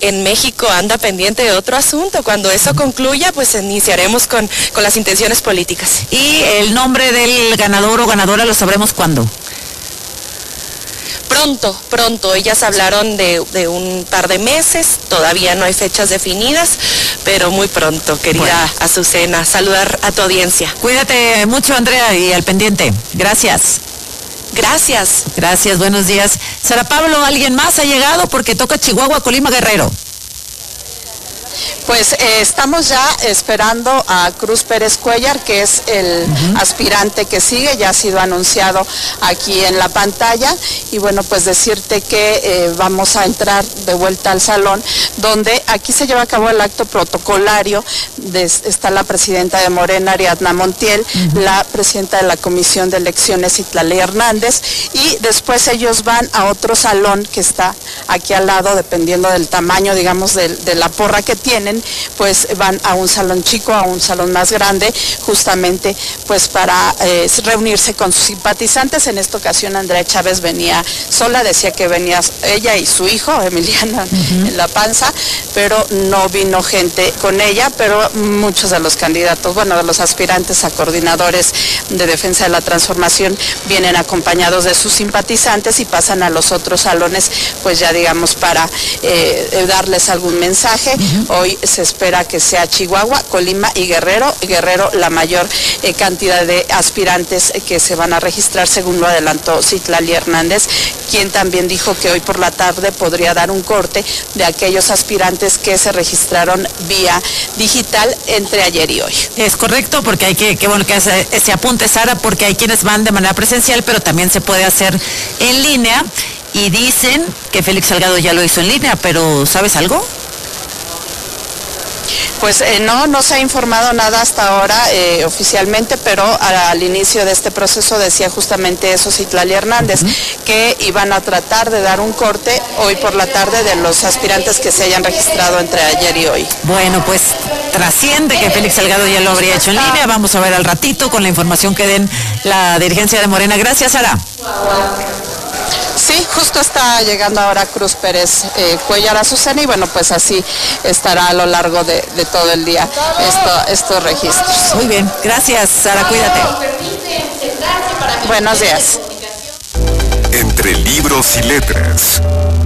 en México anda pendiente de otro asunto. Cuando eso concluya, pues iniciaremos con las intenciones políticas. ¿Y el nombre del ganador o ganadora lo sabremos cuándo? Pronto, ellas hablaron de un par de meses, todavía no hay fechas definidas, pero muy pronto, querida Azucena. Saludar a tu audiencia. Cuídate mucho, Andrea, y al pendiente. Gracias. Gracias, buenos días. Sara Pablo, ¿alguien más ha llegado? Porque toca Chihuahua, Colima, Guerrero. Pues estamos ya esperando a Cruz Pérez Cuellar, que es el aspirante que sigue, ya ha sido anunciado aquí en la pantalla. Y bueno, pues decirte que vamos a entrar de vuelta al salón, donde aquí se lleva a cabo el acto protocolario. Está la presidenta de Morena, Ariadna Montiel, la presidenta de la Comisión de Elecciones, Citlali Hernández, y después ellos van a otro salón que está aquí al lado, dependiendo del tamaño, digamos, de la porra que tienen, pues van a un salón chico, a un salón más grande, justamente pues para reunirse con sus simpatizantes. En esta ocasión Andrea Chávez venía sola, decía que venía ella y su hijo, Emiliano, en la panza, pero no vino gente con ella, pero muchos de los candidatos, bueno, de los aspirantes a coordinadores de Defensa de la Transformación vienen acompañados de sus simpatizantes y pasan a los otros salones, pues ya digamos para darles algún mensaje. Hoy se espera que sea Chihuahua, Colima y Guerrero. Guerrero, la mayor cantidad de aspirantes que se van a registrar, según lo adelantó Citlali Hernández, quien también dijo que hoy por la tarde podría dar un corte de aquellos aspirantes que se registraron vía digital entre ayer y hoy. Es correcto, porque hay qué bueno que hace ese apunte, Sara, porque hay quienes van de manera presencial, pero también se puede hacer en línea, y dicen que Félix Salgado ya lo hizo en línea, pero ¿sabes algo? Pues no se ha informado nada hasta ahora oficialmente, pero al inicio de este proceso decía justamente eso Citlali Hernández, que iban a tratar de dar un corte hoy por la tarde de los aspirantes que se hayan registrado entre ayer y hoy. Bueno, pues trasciende que Félix Salgado ya lo habría hecho en línea. Vamos a ver al ratito con la información que den la dirigencia de Morena. Gracias, Sara. Sí, justo está llegando ahora Cruz Pérez Cuellar, Azucena, y bueno, pues así estará a lo largo de todo el día estos registros. Muy bien, gracias, Sara, cuídate. Buenos días. Entre libros y letras.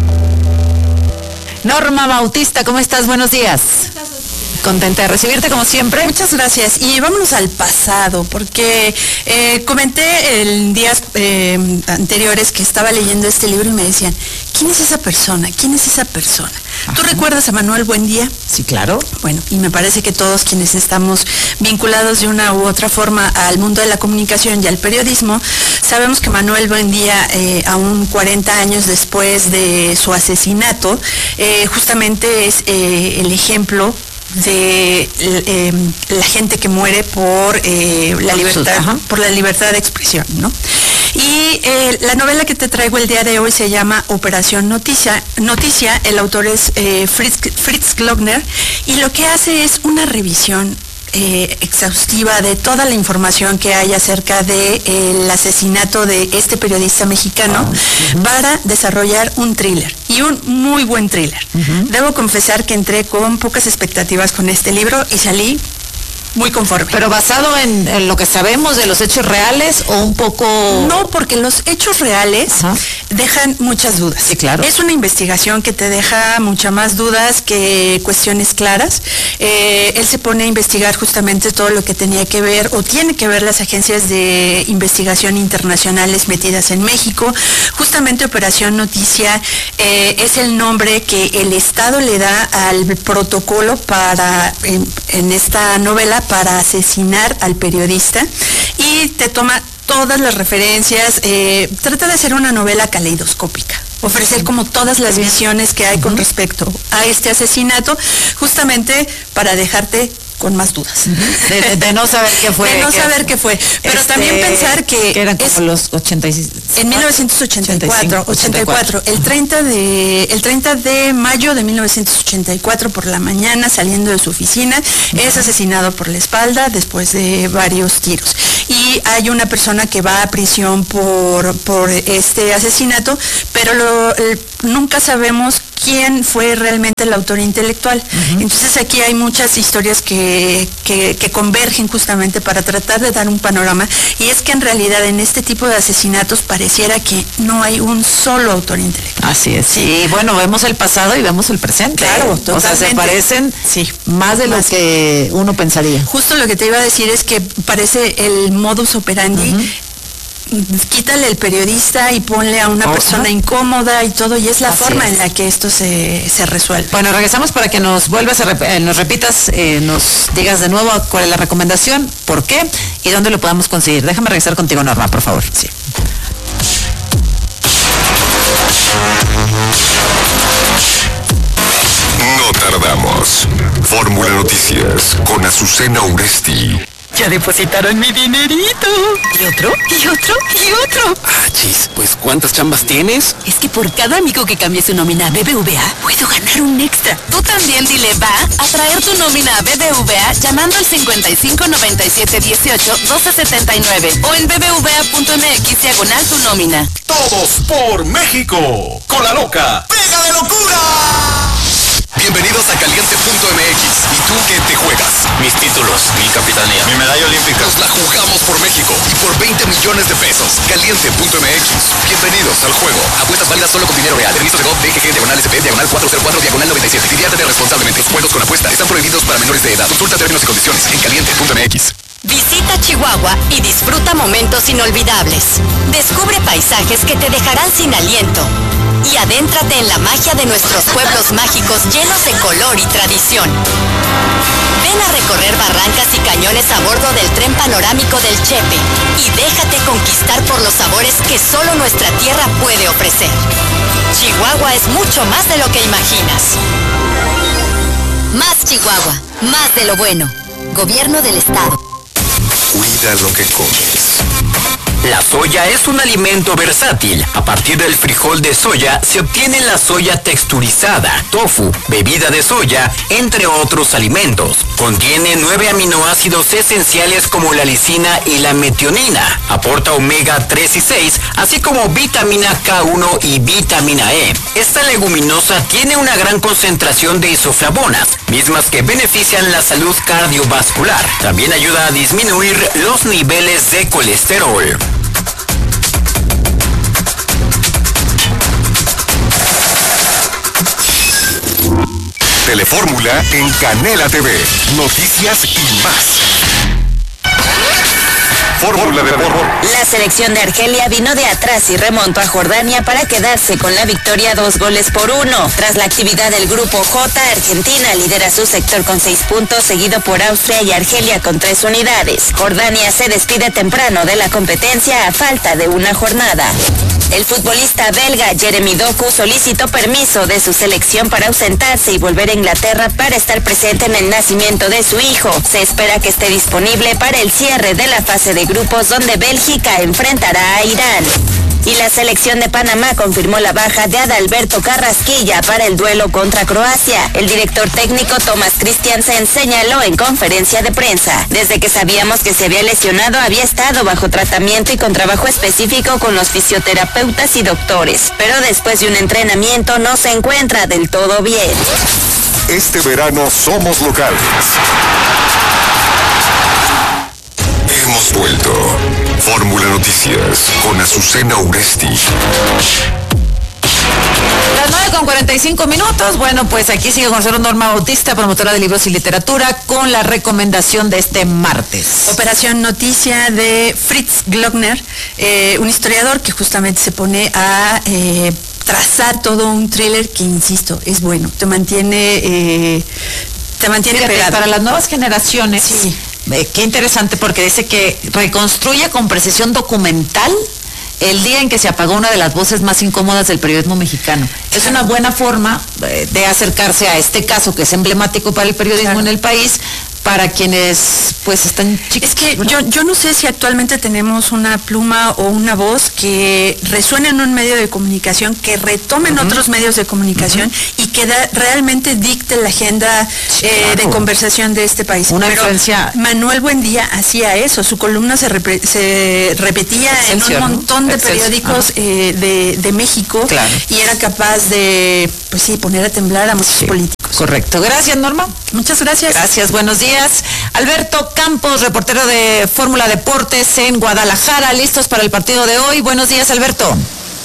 Norma Bautista, ¿cómo estás? Buenos días. Contenta de recibirte como siempre. Muchas gracias. Y vámonos al pasado, porque comenté en días anteriores que estaba leyendo este libro y me decían, ¿quién es esa persona? ¿Quién es esa persona? ¿Tú recuerdas a Manuel Buendía? Sí, claro. Bueno, y me parece que todos quienes estamos vinculados de una u otra forma al mundo de la comunicación y al periodismo, sabemos que Manuel Buendía, aún 40 años después de su asesinato, justamente es el ejemplo de la gente que muere por la libertad de expresión, ¿no? Y la novela que te traigo el día de hoy se llama Operación Noticia. El autor es Fritz Glockner, y lo que hace es una revisión exhaustiva de toda la información que hay acerca del asesinato de este periodista mexicano para desarrollar un thriller, y un muy buen thriller. Debo confesar que entré con pocas expectativas con este libro y salí muy conforme. ¿Pero basado en lo que sabemos de los hechos reales o un poco...? No, porque los hechos reales dejan muchas dudas. Sí, claro. Es una investigación que te deja muchas más dudas que cuestiones claras. Él se pone a investigar justamente todo lo que tenía que ver o tiene que ver las agencias de investigación internacionales metidas en México. Justamente Operación Noticia es el nombre que el Estado le da al protocolo para, en esta novela, para asesinar al periodista, y te toma todas las referencias. Trata de ser una novela caleidoscópica, ofrecer como todas las visiones que hay con respecto a este asesinato, justamente para dejarte con más dudas. De no saber qué fue. De no saber qué fue. Pero también pensar que eran como los 86. En 1984, el 30 de mayo de 1984 por la mañana, saliendo de su oficina, es asesinado por la espalda después de varios tiros. Y hay una persona que va a prisión por este asesinato, pero nunca sabemos quién fue realmente el autor intelectual. Entonces aquí hay muchas historias que convergen justamente para tratar de dar un panorama, y es que en realidad en este tipo de asesinatos pareciera que no hay un solo autor intelectual. Así es. Y bueno, vemos el pasado y vemos el presente. Claro, o sea, se parecen más de lo que uno pensaría. Justo lo que te iba a decir es que parece el modus operandi. Quítale el periodista y ponle a una persona incómoda y todo, y es la forma en la que esto se resuelve. Bueno, regresamos para que nos vuelvas nos repitas, nos digas de nuevo cuál es la recomendación, por qué y dónde lo podamos conseguir. Déjame regresar contigo, Norma, por favor. Sí. No tardamos. Fórmula Noticias con Azucena Uresti. Ya depositaron mi dinerito. ¿Y otro? ¿Y otro? ¿Y otro? Ah, chis, pues ¿cuántas chambas tienes? Es que por cada amigo que cambie su nómina a BBVA, puedo ganar un extra. Tú también dile va a traer tu nómina a BBVA llamando al 55 97 18 12 79 o en bbva.mx /tu nómina. Todos por México. Con la loca. ¡Pega de locura! Bienvenidos a Caliente.mx. ¿Y tú qué te juegas? Mis títulos, mi capitanía, Mi medalla olímpica. Nos la jugamos por México y por 20 millones de pesos. Caliente.mx. Bienvenidos al juego. Apuestas válidas solo con dinero real. Permiso de GOV, DGG, /SP, /404, /97. Diviértete responsablemente. Los juegos con apuesta están prohibidos para menores de edad. Consulta términos y condiciones en Caliente.mx. Visita Chihuahua y disfruta momentos inolvidables. Descubre paisajes que te dejarán sin aliento. Y adéntrate en la magia de nuestros pueblos mágicos llenos de color y tradición. Ven a recorrer barrancas y cañones a bordo del tren panorámico del Chepe y déjate conquistar por los sabores que solo nuestra tierra puede ofrecer. Chihuahua es mucho más de lo que imaginas. Más Chihuahua, más de lo bueno. Gobierno del Estado. Cuida lo que comes. La soya es un alimento versátil. A partir del frijol de soya se obtiene la soya texturizada, tofu, bebida de soya, entre otros alimentos. Contiene 9 aminoácidos esenciales como la lisina y la metionina. Aporta omega 3 y 6, así como vitamina K1 y vitamina E. Esta leguminosa tiene una gran concentración de isoflavonas, mismas que benefician la salud cardiovascular. También ayuda a disminuir los niveles de colesterol. Telefórmula en Canela TV. Noticias y más. Fórmula de Deportes. La selección de Argelia vino de atrás y remontó a Jordania para quedarse con la victoria 2-1. Tras la actividad del grupo J, Argentina lidera su sector con 6 puntos, seguido por Austria y Argelia con 3 unidades. Jordania se despide temprano de la competencia a falta de una jornada. El futbolista belga Jeremy Doku solicitó permiso de su selección para ausentarse y volver a Inglaterra para estar presente en el nacimiento de su hijo. Se espera que esté disponible para el cierre de la fase de grupos donde Bélgica enfrentará a Irán. Y la selección de Panamá confirmó la baja de Adalberto Carrasquilla para el duelo contra Croacia. El director técnico Thomas Christiansen señaló en conferencia de prensa: desde que sabíamos que se había lesionado había estado bajo tratamiento y con trabajo específico con los fisioterapeutas y doctores, pero después de un entrenamiento no se encuentra del todo bien. Este verano somos locales. Hemos vuelto. Fórmula Noticias con Azucena Uresti. Las 9:45. Bueno, pues aquí sigue con nosotros Norma Bautista, promotora de libros y literatura, con la recomendación de este martes. Operación Noticia de Fritz Glockner, un historiador que justamente se pone a trazar todo un thriller que, insisto, es bueno, te mantiene pegado. Para las nuevas generaciones, sí. Qué interesante, porque dice que reconstruye con precisión documental el día en que se apagó una de las voces más incómodas del periodismo mexicano. Es una buena forma de acercarse a este caso que es emblemático para el periodismo en el país, para quienes pues están chicos. Es que yo no sé si actualmente tenemos una pluma o una voz que resuene en un medio de comunicación, que retomen otros medios de comunicación y que realmente dicte la agenda de conversación de este país. Una influencia. Manuel Buendía hacía eso, su columna se repetía Excelsior, en un montón de periódicos de México, y era capaz de, pues sí, poner a temblar a muchos políticos. Correcto. Gracias, Norma. Muchas gracias. Gracias, buenos días. Alberto Campos, reportero de Fórmula Deportes en Guadalajara, listos para el partido de hoy. Buenos días, Alberto.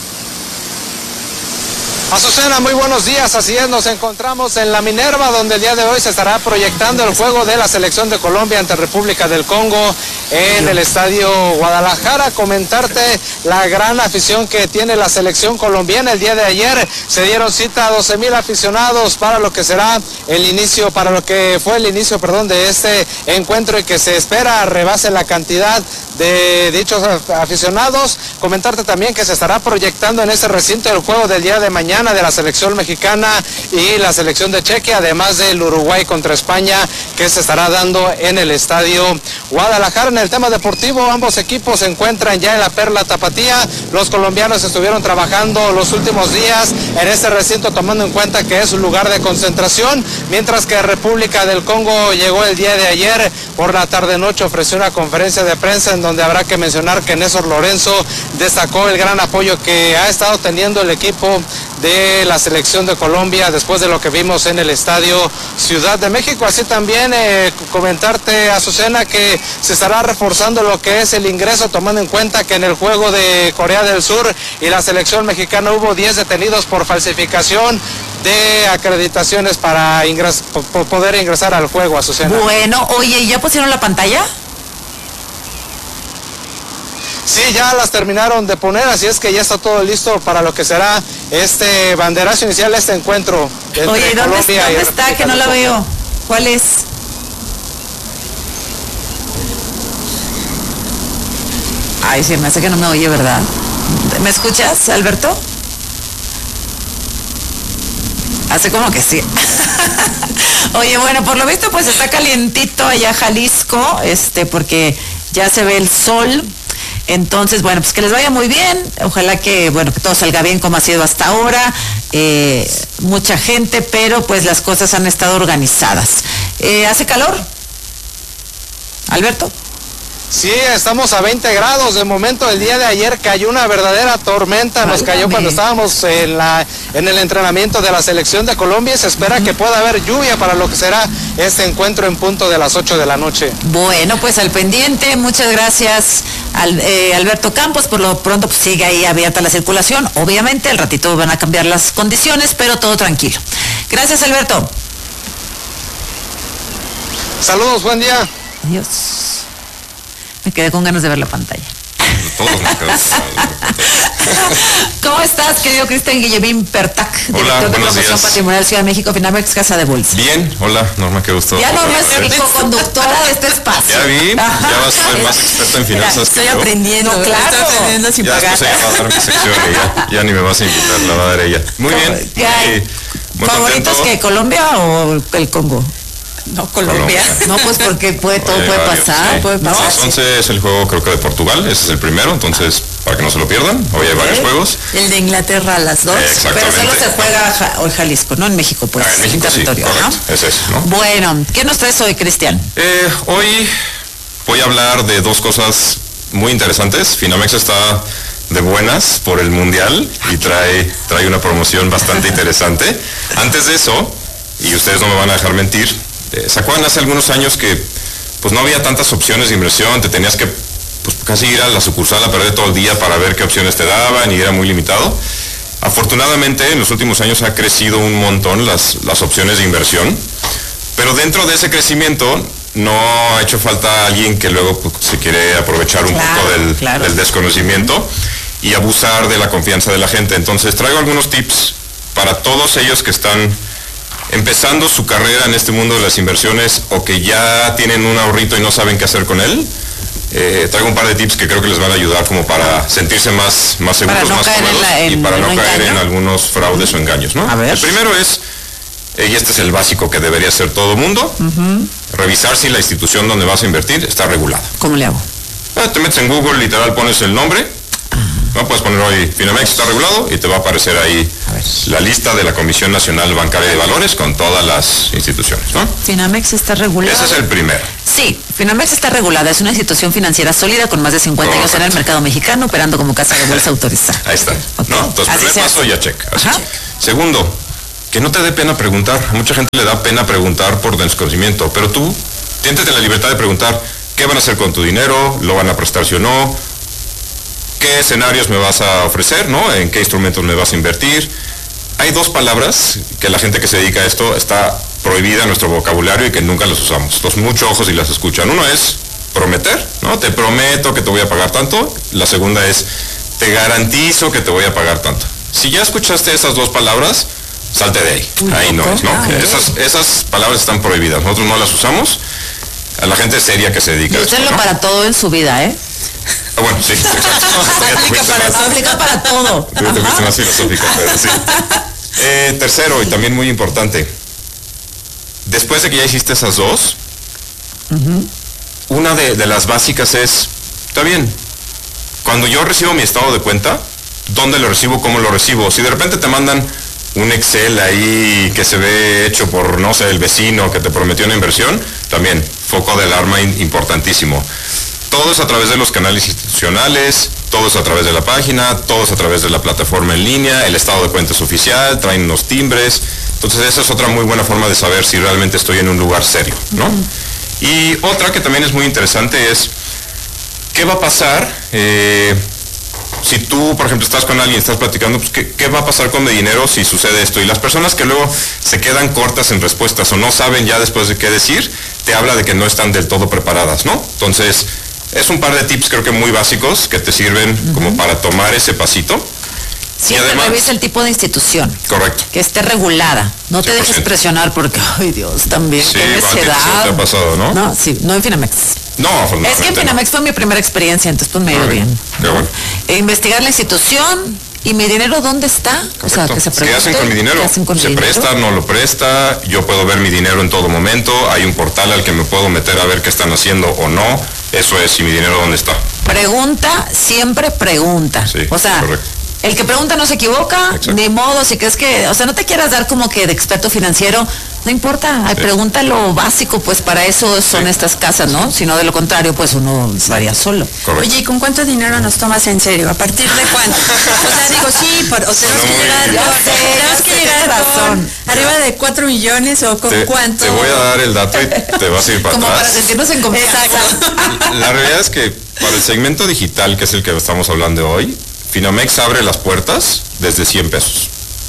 Azucena, muy buenos días, así es, nos encontramos en la Minerva, donde el día de hoy se estará proyectando el juego de la selección de Colombia ante República del Congo en el Estadio Guadalajara. Comentarte la gran afición que tiene la selección colombiana. El día de ayer se dieron cita a 12,000 aficionados para lo que será el inicio, de este encuentro, y que se espera rebase la cantidad de dichos aficionados. Comentarte también que se estará proyectando en este recinto el juego del día de mañana de la selección mexicana y la selección de Chequia, además del Uruguay contra España, que se estará dando en el Estadio Guadalajara. En el tema deportivo, ambos equipos se encuentran ya en la Perla Tapatía. Los colombianos estuvieron trabajando los últimos días en este recinto, tomando en cuenta que es un lugar de concentración, mientras que República del Congo llegó el día de ayer por la tarde-noche, ofreció una conferencia de prensa en donde habrá que mencionar que Néstor Lorenzo destacó el gran apoyo que ha estado teniendo el equipo de la selección de Colombia después de lo que vimos en el Estadio Ciudad de México. Así también comentarte, Azucena, que se estará reforzando lo que es el ingreso, tomando en cuenta que en el juego de Corea del Sur y la selección mexicana hubo 10 detenidos por falsificación de acreditaciones para poder ingresar al juego, Azucena. Bueno, oye, ¿ya pusieron la pantalla? Sí, ya las terminaron de poner, así es que ya está todo listo para lo que será este banderazo inicial, este encuentro entre Colombia ¿dónde está? Que no la veo. ¿Cuál es? Ay, sí, me hace que no me oye, ¿verdad? ¿Me escuchas, Alberto? Hace como que sí. Oye, bueno, por lo visto pues está calientito allá Jalisco, porque ya se ve el sol. Entonces, bueno, pues que les vaya muy bien. Ojalá que, bueno, que todo salga bien como ha sido hasta ahora. Mucha gente, pero pues las cosas han estado organizadas. ¿Hace calor? ¿Alberto? Sí, estamos a 20 grados. De momento, el día de ayer cayó una verdadera tormenta. Nos cayó cuando estábamos en el entrenamiento de la selección de Colombia, y se espera que pueda haber lluvia para lo que será este encuentro en punto de las 8 de la noche. Bueno, pues al pendiente. Muchas gracias, Alberto Campos. Por lo pronto pues sigue ahí abierta la circulación. Obviamente al ratito van a cambiar las condiciones, pero todo tranquilo. Gracias, Alberto. Saludos, buen día. Adiós. Me quedé con ganas de ver la pantalla. Todos me quedamos. ¿Cómo estás, querido Cristian Guillemín Pertac, director de Promoción Patrimonial Ciudad de México, Finamex, Casa de Bolsa? Bien, hola, Norma, qué gusto. Ya Norma es co-conductora de este espacio. Ya vi, ya vas a ser más experta en finanzas. Estoy aprendiendo, claro. Estoy aprendiendo sin ya pagar. después ella va a dar mi sección y ya ni me vas a invitar, la va a dar ella. Muy bien. Muy ¿Favoritos contento. que Colombia o el Congo? No, Colombia. No, pues porque todo puede pasar. Sí. Puede pasar. A las 11 es el juego, creo que de Portugal, ese es el primero, entonces para que no se lo pierdan, hoy hay varios juegos. El de Inglaterra a las 2. Pero solo se juega hoy Jalisco, no en México, pues. En México, territorio, sí, correcto, ¿no? es eso, ¿no? Bueno, ¿qué nos traes hoy, Cristian? Hoy voy a hablar de dos cosas muy interesantes. Finamex está de buenas por el Mundial y trae una promoción bastante interesante. Antes de eso, y ustedes no me van a dejar mentir, ¿se acuerdan hace algunos años que pues no había tantas opciones de inversión? Te tenías que pues casi ir a la sucursal a perder todo el día para ver qué opciones te daban y era muy limitado. Afortunadamente en los últimos años ha crecido un montón las opciones de inversión, pero dentro de ese crecimiento no ha hecho falta alguien que luego pues, se quiere aprovechar un poco del desconocimiento y abusar de la confianza de la gente. Entonces traigo algunos tips para todos ellos que están empezando su carrera en este mundo de las inversiones o que ya tienen un ahorrito y no saben qué hacer con él. Traigo un par de tips que creo que les van a ayudar como para sentirse más seguros, más cómodos y para no caer en algunos fraudes o engaños, ¿no? A ver. El primero es, y este es el básico que debería hacer todo mundo, revisar si la institución donde vas a invertir está regulada. ¿Cómo le hago? Te metes en Google, literal, pones el nombre, ¿no? Puedes poner hoy Finamex está regulado y te va a aparecer ahí la lista de la Comisión Nacional Bancaria de Valores con todas las instituciones, ¿no? Finamex está regulada. Ese es el primero. Sí, Finamex está regulada, es una institución financiera sólida con más de 50 años en el mercado mexicano, operando como casa de bolsa autorizada. Ahí está, ¿no? Entonces, Así primer paso, ya check. Segundo, que no te dé pena preguntar. A mucha gente le da pena preguntar por desconocimiento, pero tú, siéntete en la libertad de preguntar qué van a hacer con tu dinero, lo van a prestar sí o no, qué escenarios me vas a ofrecer, ¿no? En qué instrumentos me vas a invertir. Hay dos palabras que la gente que se dedica a esto está prohibida en nuestro vocabulario y que nunca las usamos. Los muchos ojos y las escuchan. Uno es prometer, ¿no? Te prometo que te voy a pagar tanto. La segunda es te garantizo que te voy a pagar tanto. Si ya escuchaste esas dos palabras, salte de ahí. Ahí no es, ¿no? Esas palabras están prohibidas. Nosotros no las usamos. A la gente seria que se dedica a esto, úsenlo, ¿no? Para todo en su vida, ¿eh? Bueno, sí, exacto. Aplica para todo. Tú te fuiste más filosófica, pero sí. Tercero, y también muy importante, después de que ya hiciste esas dos, una de las básicas es, está bien, cuando yo recibo mi estado de cuenta, ¿dónde lo recibo? ¿Cómo lo recibo? Si de repente te mandan un Excel ahí que se ve hecho por, no sé, el vecino que te prometió una inversión, también, foco de alarma importantísimo. Todo es a través de los canales institucionales, todo es a través de la página, todo es a través de la plataforma en línea, el estado de cuenta es oficial, traen unos timbres. Entonces esa es otra muy buena forma de saber si realmente estoy en un lugar serio, ¿no? Y otra que también es muy interesante es, ¿qué va a pasar si tú, por ejemplo, estás con alguien, estás platicando, pues, ¿qué va a pasar con mi dinero si sucede esto? Y las personas que luego se quedan cortas en respuestas o no saben ya después de qué decir, te habla de que no están del todo preparadas, ¿no? Entonces, es un par de tips creo que muy básicos que te sirven como para tomar ese pasito. Siempre y además, revisa el tipo de institución. Correcto. Que esté regulada. No te 100%. Dejes presionar porque, ay Dios, también. Sí, qué necedad. ¿Te ha pasado, no? No, sí, no en Finamex. No, es que en Finamex fue mi primera experiencia, entonces pues me dio bien. Qué bueno. Investigar la institución y mi dinero, ¿dónde está? Correcto. O sea, que se pregunte, ¿qué hacen con mi dinero? ¿Se presta, no lo presta? Yo puedo ver mi dinero en todo momento. Hay un portal al que me puedo meter a ver qué están haciendo o no. Eso es, y mi dinero, ¿dónde está? Pregunta, siempre pregunta. Sí, o sea, correcto. El que pregunta no se equivoca, de modo, si crees que, o sea, no te quieras dar como que de experto financiero, no importa, pregunta lo básico, pues para eso son estas casas, ¿no? Si no, de lo contrario, pues uno varía solo. Correcto. Oye, ¿y con cuánto dinero nos tomas en serio? ¿A partir de cuánto? O sea, digo, sí, tenemos que llegar razón. ¿Arriba de 4 millones o con cuánto? Te voy a dar el dato y te vas a ir para como atrás. Para sentirnos en confianza. La realidad es que para el segmento digital, que es el que estamos hablando hoy, Finamex abre las puertas desde 100 pesos.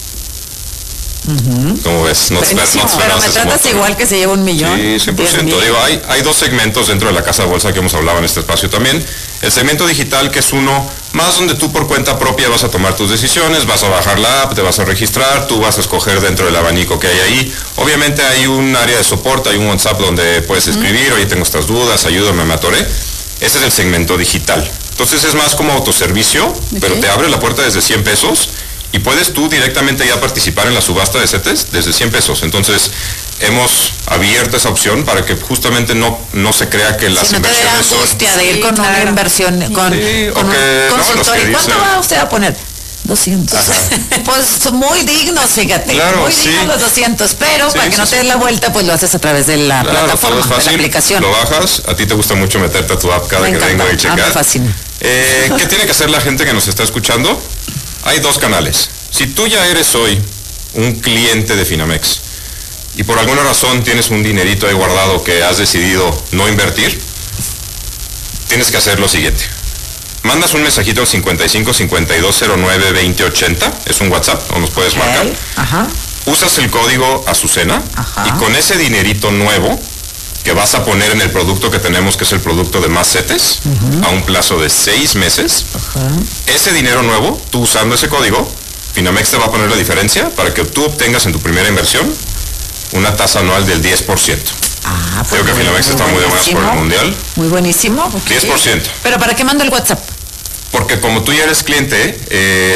¿Cómo ves? Pero me tratas igual que se lleva 1 millón. Sí, 100%. Digo, hay dos segmentos dentro de la casa de bolsa que hemos hablado en este espacio también. El segmento digital, que es uno más donde tú por cuenta propia vas a tomar tus decisiones, vas a bajar la app, te vas a registrar, tú vas a escoger dentro del abanico que hay ahí. Obviamente hay un área de soporte, hay un WhatsApp donde puedes escribir, oye, tengo estas dudas, ayúdame, me atoré. Ese es el segmento digital. Entonces es más como autoservicio, pero te abre la puerta desde 100 pesos y puedes tú directamente ya participar en la subasta de CETES desde 100 pesos. Entonces hemos abierto esa opción para que justamente no se crea que las inversiones son... angustia de ir con una inversión, con consultoría. ¿Cuánto va usted a poner? 200. Pues muy dignos, fíjate. Claro, muy dignos los 200, pero para que no te des la vuelta, pues lo haces a través de la plataforma, todo es fácil, de la aplicación. Lo bajas, a ti te gusta mucho meterte a tu app cada que vengo y checar. Me fascina. ¿Qué tiene que hacer la gente que nos está escuchando? Hay dos canales. Si tú ya eres hoy un cliente de Finamex y por alguna razón tienes un dinerito ahí guardado que has decidido no invertir, tienes que hacer lo siguiente. Mandas un mensajito al 55 52 09 20 80, es un WhatsApp, o nos puedes marcar. Usas el código Azucena y con ese dinerito nuevo que vas a poner en el producto que tenemos, que es el producto de más CETES, a un plazo de 6 meses, ese dinero nuevo, tú usando ese código, Finamex te va a poner la diferencia para que tú obtengas en tu primera inversión una tasa anual del 10%. Creo que Finamex está muy de buenas por el mundial. Muy buenísimo. 10%. ¿Pero para qué mando el WhatsApp? Porque como tú ya eres cliente,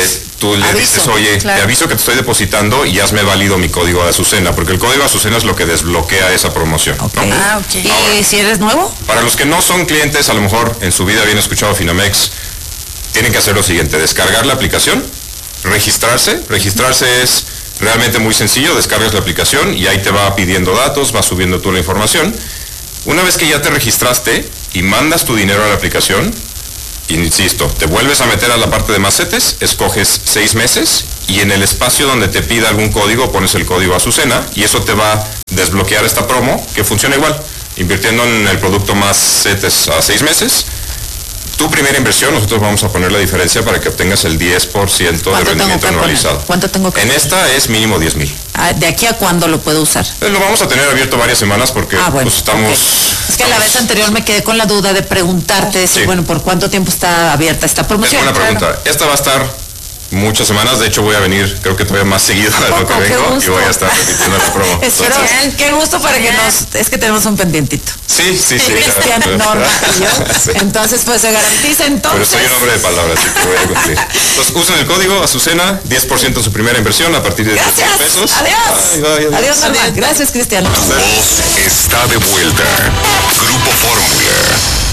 tú le dices, oye, te aviso que te estoy depositando y hazme válido mi código de Azucena, porque el código de Azucena es lo que desbloquea esa promoción. ¿no? Ah, ok. ¿Y ahora, si eres nuevo? Para los que no son clientes, a lo mejor en su vida habían escuchado Finamex, tienen que hacer lo siguiente: descargar la aplicación, registrarse. Registrarse es realmente muy sencillo, descargas la aplicación y ahí te va pidiendo datos, va subiendo tú la información. Una vez que ya te registraste y mandas tu dinero a la aplicación, insisto, te vuelves a meter a la parte de macetes, escoges 6 meses y en el espacio donde te pida algún código pones el código Azucena y eso te va a desbloquear esta promo que funciona igual, invirtiendo en el producto más CETES a 6 meses. Tu primera inversión, nosotros vamos a poner la diferencia para que obtengas el 10% de rendimiento anualizado. ¿Cuánto tengo que poner? En esta es mínimo 10,000. ¿De aquí a cuándo lo puedo usar? Lo vamos a tener abierto varias semanas porque bueno, pues, estamos... Okay. Es que la vez anterior me quedé con la duda de preguntarte, decir, bueno, ¿por cuánto tiempo está abierta esta promoción? Es buena pregunta. Claro. Esta va a estar muchas semanas, de hecho voy a venir, creo que todavía más seguido de lo que vengo y voy a estar repitiendo la promo. Qué gusto para que es que tenemos un pendientito. Sí. Cristian, Norma y yo. Sí. Entonces, pues se garantiza entonces. Pero soy un hombre de palabras, así que voy a cumplir. Entonces, usen el código Azucena, 10% su primera inversión a partir de 10 pesos. Adiós. Adiós, Norma. Gracias, Cristian. Tu voz está de vuelta. Grupo Fórmula.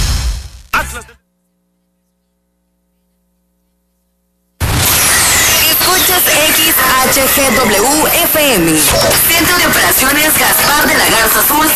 XHGW FM. Centro de Operaciones Gaspar de la Garza Azul.